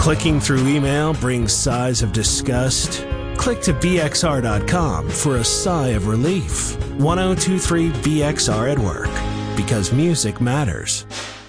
Clicking through email brings sighs of disgust? Click to bxr.com for a sigh of relief. 1023 BXR at work, because music matters.